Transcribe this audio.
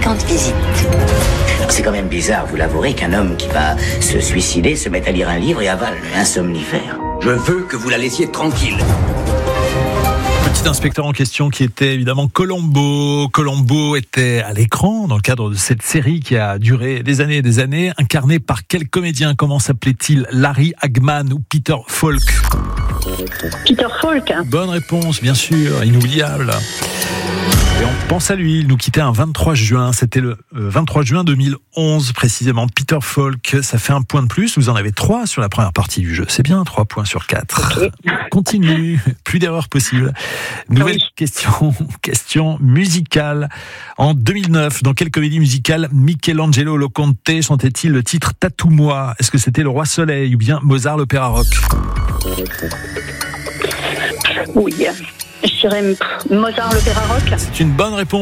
fréquentes visites. C'est quand même bizarre, vous l'avouerez, qu'un homme qui va se suicider se mette à lire un livre et avale un somnifère. Je veux que vous la laissiez tranquille. Petit inspecteur en question qui était évidemment Columbo. Columbo était à l'écran dans le cadre de cette série qui a duré des années et des années. Incarné par quel comédien? Comment s'appelait-il? Larry Hagman ou Peter Falk? Peter Falk. Bonne réponse, bien sûr, inoubliable. Et on pense à lui, il nous quittait un 23 juin, c'était le 23 juin 2011 précisément. Peter Falk, ça fait un point de plus, vous en avez 3 sur la première partie du jeu, c'est bien, 3 points sur 4. Okay. Continue, plus d'erreurs possibles. Nouvelle question musicale. En 2009, dans quelle comédie musicale Michelangelo Loconte chantait-il le titre Tatoue-moi? Est-ce que c'était Le Roi Soleil ou bien Mozart l'Opéra Rock? Oui. Je dirais Mozart l'Opéra Rock. C'est une bonne réponse.